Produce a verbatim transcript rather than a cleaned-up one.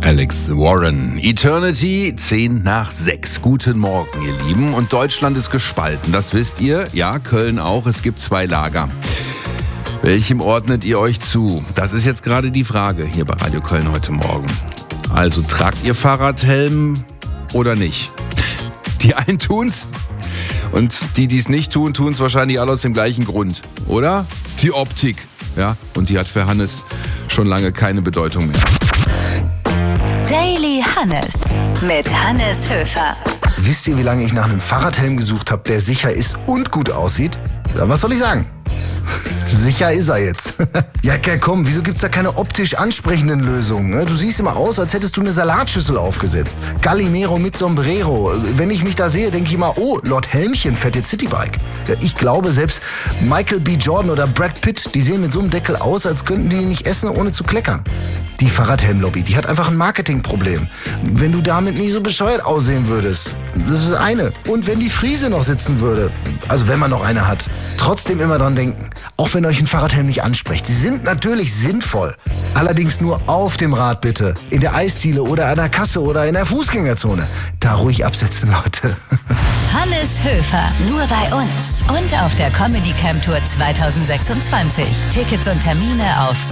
Alex Warren. Eternity, zehn nach sechs. Guten Morgen, ihr Lieben. Und Deutschland ist gespalten, das wisst ihr. Ja, Köln auch. Es gibt zwei Lager. Welchem ordnet ihr euch zu? Das ist jetzt gerade die Frage hier bei Radio Köln heute Morgen. Also tragt ihr Fahrradhelm oder nicht? Die einen tun's und die, die es nicht tun, tun es wahrscheinlich alle aus dem gleichen Grund, oder? Die Optik. Ja, und die hat für Hannes schon lange keine Bedeutung mehr. Daily Hannes mit Hannes Höfer. Wisst ihr, wie lange ich nach einem Fahrradhelm gesucht habe, der sicher ist und gut aussieht? Ja, was soll ich sagen? Sicher ist er jetzt. Ja, komm, wieso gibt's da keine optisch ansprechenden Lösungen? Du siehst immer aus, als hättest du eine Salatschüssel aufgesetzt. Gallimero mit Sombrero. Wenn ich mich da sehe, denke ich immer, oh, Lord Helmchen fährt jetzt Citybike. Ja, ich glaube, selbst Michael B. Jordan oder Brad Pitt, die sehen mit so einem Deckel aus, als könnten die nicht essen, ohne zu kleckern. Die Fahrradhelm-Lobby, die hat einfach ein Marketingproblem. Wenn du damit nicht so bescheuert aussehen würdest, das ist das eine. Und wenn die Friese noch sitzen würde, also wenn man noch eine hat, trotzdem immer dran denken. Auch wenn euch ein Fahrradhelm nicht anspricht. Sie sind natürlich sinnvoll. Allerdings nur auf dem Rad bitte. In der Eisdiele oder an der Kasse oder in der Fußgängerzone. Da ruhig absetzen, Leute. Hannes Höfer, nur bei uns. Und auf der Comedy Camp Tour zwanzig sechsundzwanzig. Tickets und Termine auf